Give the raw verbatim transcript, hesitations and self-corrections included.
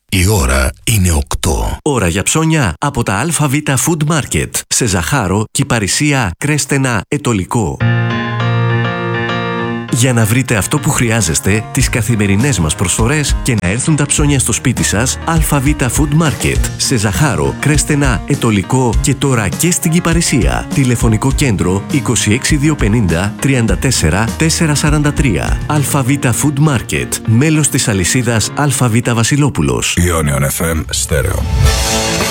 Η ώρα είναι οκτώ. Ώρα για ψώνια από τα ΑΒ Food Market σε Ζαχάρο, Κυπαρισία, Κρέστενα, Ετωλικό. Για να βρείτε αυτό που χρειάζεστε, τις καθημερινές μας προσφορές και να έρθουν τα ψώνια στο σπίτι σας, ΑΒ Food Market σε Ζαχάρο, Κρέστενα, Ετωλικό και τώρα και στην Κυπαρισία. Τηλεφωνικό κέντρο είκοσι έξι διακόσια πενήντα τριάντα τέσσερα τετρακόσια σαράντα τρία. ΑΒ Food Market, μέλος της αλυσίδας ΑΒ Βασιλόπουλος. Ionion εφ εμ Stereo.